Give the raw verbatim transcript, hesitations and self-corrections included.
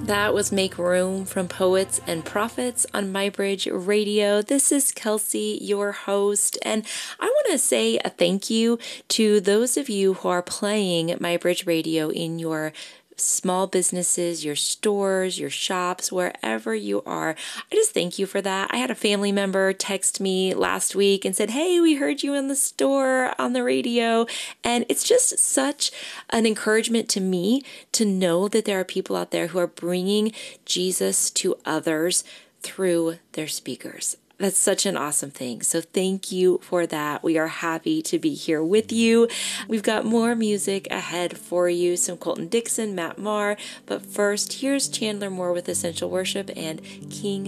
That was Make Room from Poets and Prophets on MyBridge Radio. This is Kelsey, your host, and I want to say a thank you to those of you who are playing MyBridge Radio in your small businesses, your stores, your shops, wherever you are. I just thank you for that. I had a family member text me last week and said, hey, we heard you in the store on the radio. And it's just such an encouragement to me to know that there are people out there who are bringing Jesus to others through their speakers. That's such an awesome thing. So thank you for that. We are happy to be here with you. We've got more music ahead for you. Some Colton Dixon, Matt Maher. But first, here's Chandler Moore with Essential Worship and King